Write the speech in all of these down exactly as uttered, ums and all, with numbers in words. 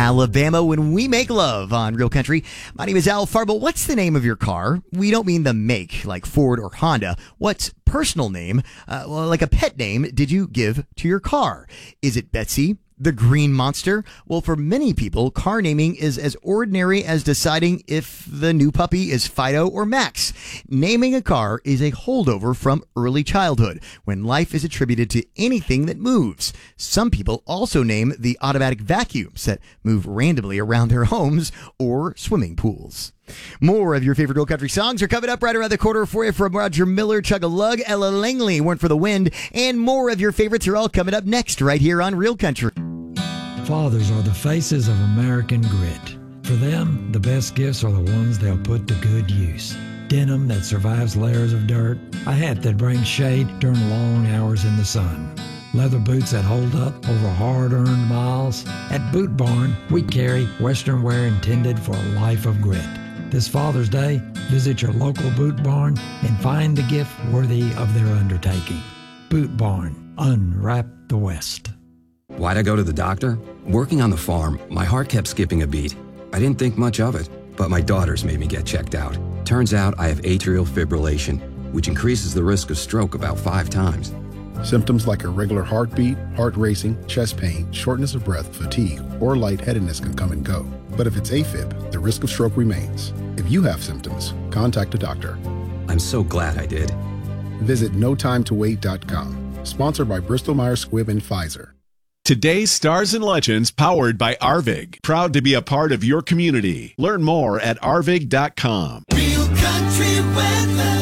Alabama when we make love on Real Country. My name is Al Farble. What's the name of your car? We don't mean the make, like Ford or Honda. What's personal name, uh, well, like a pet name, did you give to your car? Is it Betsy? The Green Monster? Well, for many people, car naming is as ordinary as deciding if the new puppy is Fido or Max. Naming a car is a holdover from early childhood, when life is attributed to anything that moves. Some people also name the automatic vacuums that move randomly around their homes or swimming pools. More of your favorite Real Country songs are coming up right around the corner for you from Roger Miller, Chug-a-Lug, Ella Langley, Weren't for the Wind, and more of your favorites are all coming up next right here on Real Country. Fathers are the faces of American grit. For them, the best gifts are the ones they'll put to good use. Denim that survives layers of dirt, a hat that brings shade during long hours in the sun, leather boots that hold up over hard-earned miles. At Boot Barn, we carry Western wear intended for a life of grit. This Father's Day, visit your local Boot Barn and find the gift worthy of their undertaking. Boot Barn, unwrap the West. Why'd I go to the doctor? Working on the farm, my heart kept skipping a beat. I didn't think much of it, but my daughters made me get checked out. Turns out I have atrial fibrillation, which increases the risk of stroke about five times. Symptoms like irregular heartbeat, heart racing, chest pain, shortness of breath, fatigue, or lightheadedness can come and go. But if it's AFib, the risk of stroke remains. If you have symptoms, contact a doctor. I'm so glad I did. Visit no time to wait dot com. Sponsored by Bristol Myers Squibb and Pfizer. Today's Stars and Legends, powered by Arvig. Proud to be a part of your community. Learn more at arvig dot com. Real Country weather.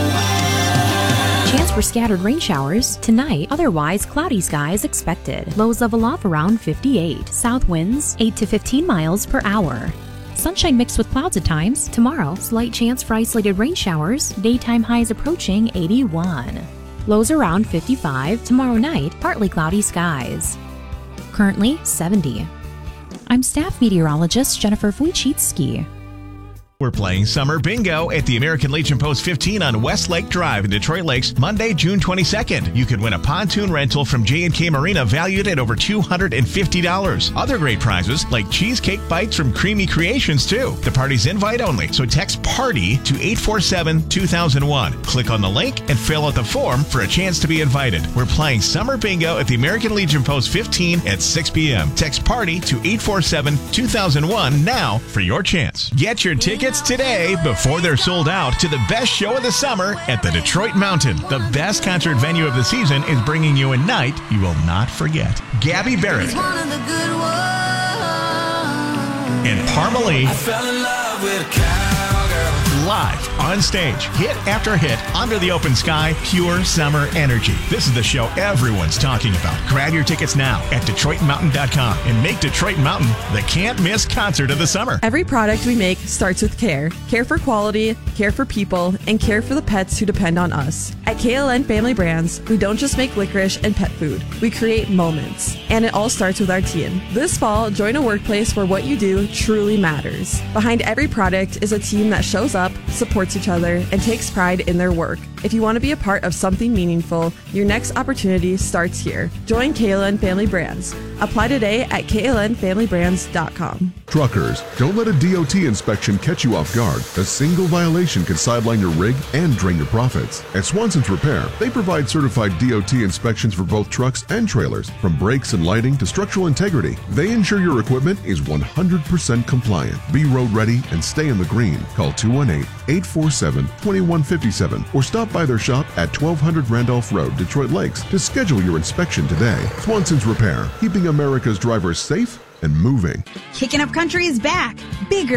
Chance for scattered rain showers tonight. Otherwise, cloudy skies expected. Lows level off around fifty-eight. South winds eight to fifteen miles per hour. Sunshine mixed with clouds at times. Tomorrow, slight chance for isolated rain showers. Daytime highs approaching eighty-one. Lows around fifty-five. Tomorrow night, partly cloudy skies. Currently seventy. I'm staff meteorologist Jennifer Wojcicki. We're playing Summer Bingo at the American Legion Post fifteen on Westlake Drive in Detroit Lakes, Monday, June twenty-second. You could win a pontoon rental from J and K Marina valued at over two hundred fifty dollars. Other great prizes like cheesecake bites from Creamy Creations, too. The party's invite only, so text PARTY to eight four seven, two thousand one. Click on the link and fill out the form for a chance to be invited. We're playing Summer Bingo at the American Legion Post fifteen at six p.m. Text PARTY to eight four seven, two thousand one now for your chance. Get your tickets today before they're sold out to the best show of the summer at the Detroit Mountain. The best concert venue of the season is bringing you a night you will not forget. Gabby Barrett and Parmalee live on stage, hit after hit, under the open sky, pure summer energy. This is the show everyone's talking about. Grab your tickets now at Detroit Mountain dot com and make Detroit Mountain the can't-miss concert of the summer. Every product we make starts with care. Care for quality, care for people, and care for the pets who depend on us. At K L N Family Brands, we don't just make licorice and pet food. We create moments. And it all starts with our team. This fall, join a workplace where what you do truly matters. Behind every product is a team that shows up, supports each other, and takes pride in their work. If you want to be a part of something meaningful, your next opportunity starts here. Join K L N Family Brands. Apply today at K L N family brands dot com. Truckers, don't let a D O T inspection catch you off guard. A single violation can sideline your rig and drain your profits. At Swanson's Repair, they provide certified D O T inspections for both trucks and trailers, from brakes and lighting to structural integrity. They ensure your equipment is one hundred percent compliant. Be road ready and stay in the green. Call two one eight, eight four seven, two one five seven or stop by their shop at twelve hundred Randolph Road, Detroit Lakes to schedule your inspection today. Swanson's Repair, keeping America's drivers safe and moving. Kicking Up Country is back. Bigger.